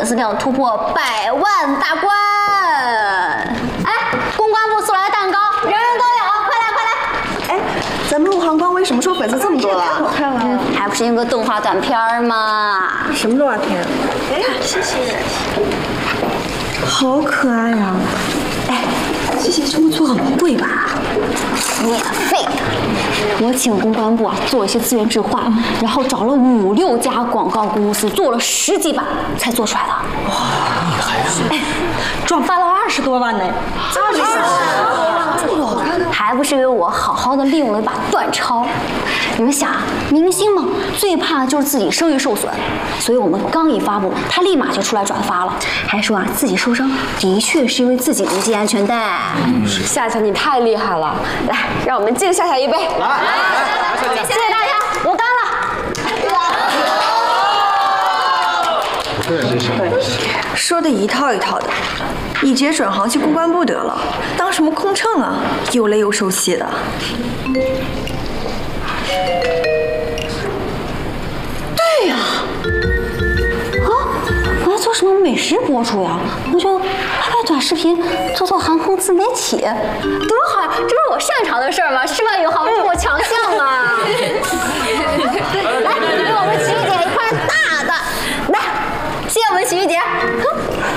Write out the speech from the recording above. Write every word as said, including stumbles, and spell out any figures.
丝票突破百万大关。哎，公关部送来的蛋糕，人人都有，快来快来！ 哎，咱们陆航光为什么说粉丝这么多了？ 太好看了， 还不是因为个动画短片吗？ 什么动画片？ 哎，谢谢，好可爱呀！哎，这些这么做很贵吧？ 免费的，我请公关部啊做一些资源置换，然后找了五六家广告公司做了十几版才做出来的。 哇，厉害啊！ 哎，转发了二十多万呢， 二十多万， 还不是因为我好好的利用了一把断钞。你们想，明星嘛，最怕的就是自己声誉受损，所以我们刚一发布，他立马就出来转发了，还说啊自己受伤的确是因为自己没系安全带。 夏夏你太厉害了，来，让我们敬夏夏一杯。来， 来来来， 谢谢大家，我干了。 对，这是。 说的一套一套的，一节转行去公关部得了，当什么空乘啊？又累又受气的。 对呀，啊，我要做什么美食博主呀？那就拍拍短视频，做做航空自媒体，多好呀！这不是我擅长的事儿吗？事半有好，这是我强项啊！来，给我们齐豫姐一块大的，来，谢谢我们齐豫姐。